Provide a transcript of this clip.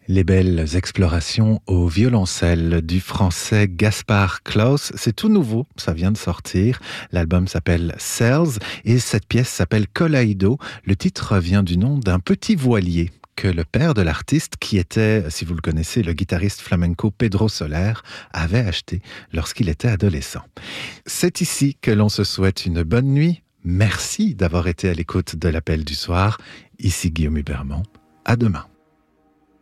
Les belles explorations au violoncelle du français Gaspard Klaus, c'est tout nouveau, ça vient de sortir. L'album s'appelle Cells et cette pièce s'appelle Kaleido. Le titre vient du nom d'un petit voilier que le père de l'artiste, qui était, si vous le connaissez, le guitariste flamenco Pedro Soler, avait acheté lorsqu'il était adolescent. C'est ici que l'on se souhaite une bonne nuit. Merci d'avoir été à l'écoute de l'appel du soir. Ici Guillaume Hubermont. À demain.